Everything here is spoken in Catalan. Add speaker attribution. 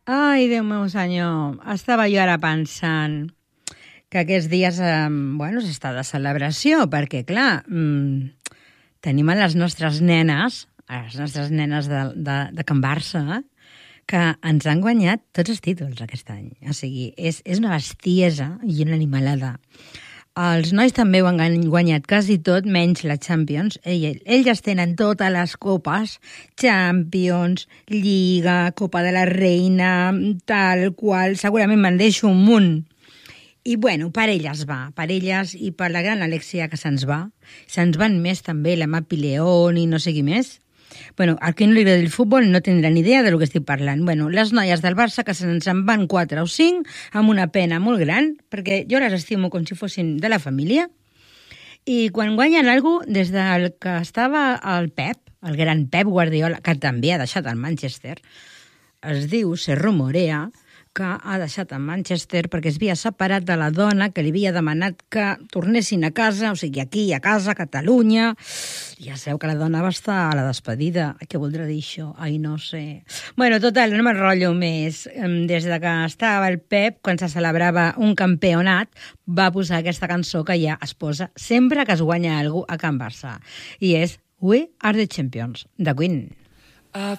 Speaker 1: Ai, Déu meu senyor, estava jo ara pensant que aquests dies, s'està de celebració, perquè, clar, tenim a les nostres nenes de Can Barça, que ens han guanyat tots els títols aquest any. O sigui, és una bestiesa i una animalada. Els nois també ho han guanyat quasi tot, menys la Champions. Ells tenen totes les copes, Champions, Lliga, Copa de la Reina, tal qual, segurament me'n deixo un munt. I bueno, per elles va, per elles i per la gran Alexia que se'ns va. Se'ns van més també, la Mapi León i no sé qui més. Bueno, al que no li agrada el futbol no tindrà ni idea del que estic parlant. Bueno, les noies del Barça que se'ns en van 4 o 5 amb una pena molt gran, perquè jo les estimo com si fossin de la família. I quan guanyen alguna cosa, des del que estava el Pep, el gran Pep Guardiola, que també ha deixat el Manchester, es diu, se rumorea, que ha deixat a Manchester perquè es havia separat de la dona que li havia demanat que tornessin a casa, o sigui, aquí, a casa, a Catalunya. Ja sabeu que la dona va estar a la despedida. Què voldrà dir això? Ai, no sé. Bueno, total, no m'enrotllo més. Des de que estava el Pep, quan se celebrava un campionat, va posar aquesta cançó que ja es posa sempre que es guanya alguna cosa a Can Barça. I és We Are the Champions, de Queen.